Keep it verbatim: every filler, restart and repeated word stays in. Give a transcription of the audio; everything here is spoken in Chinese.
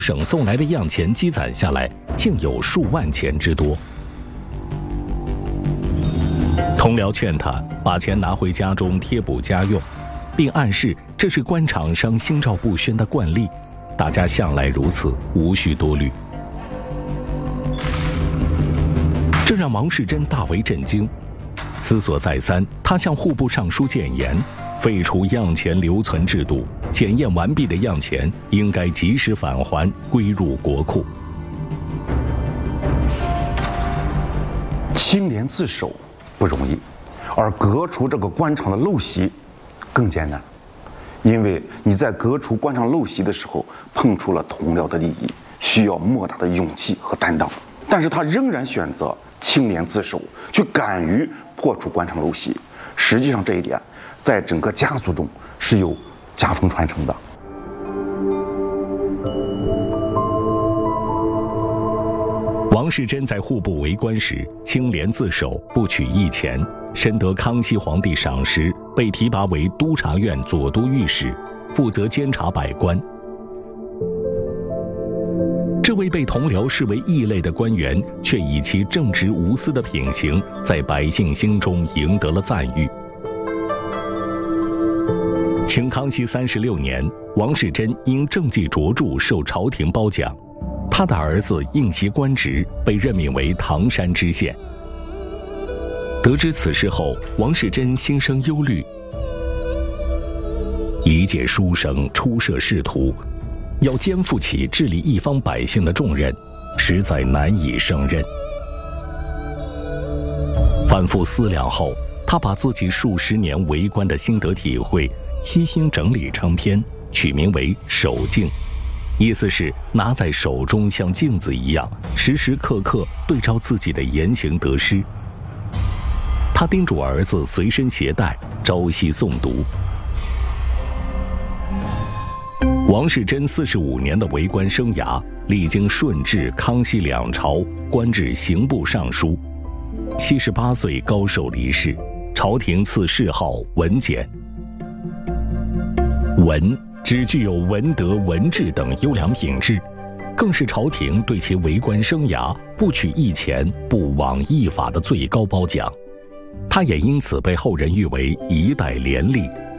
省送来的样钱积攒下来，竟有数万钱之多。同僚劝他把钱拿回家中贴补家用，并暗示这是官场上心照不宣的惯例，大家向来如此，无需多虑。这让王世贞大为震惊，思索再三，他向户部尚书谏言，废除样钱留存制度，检验完毕的样钱应该及时返还，归入国库。 清廉自守不容易，而革除这个官场的陋习更艰难，因为你在革除官场陋习的时候碰触了同僚的利益，需要莫大的勇气和担当。但是他仍然选择清廉自守，去敢于破除官场陋习。实际上这一点在整个家族中是有家风传承的。 王世贞在户部为官时清廉自守，不取役钱，深得康熙皇帝赏识，被提拔为督察院左都御史，负责监察百官。这位被同僚视为异类的官员，却以其正直无私的品行，在百姓心中赢得了赞誉。清康熙三十六年，王世贞因政绩卓著受朝廷褒奖，他的儿子应袭官职，被任命为唐山知县。得知此事后，王世贞心生忧虑。一介书生初涉仕途，要肩负起治理一方百姓的重任，实在难以胜任。反复思量后，他把自己数十年为官的心得体会悉心整理成篇，取名为《手镜》，意思是拿在手中像镜子一样，时时刻刻对照自己的言行得失。他叮嘱儿子随身携带，朝夕诵读。王世贞四十五年的为官生涯，历经顺治、康熙两朝，官至刑部尚书。七十八岁高寿离世，朝廷赐谥号文简。文只具有文德、文治等优良品质，更是朝廷对其为官生涯不取役钱、不枉役法的最高褒奖。他也因此被后人誉为一代廉吏，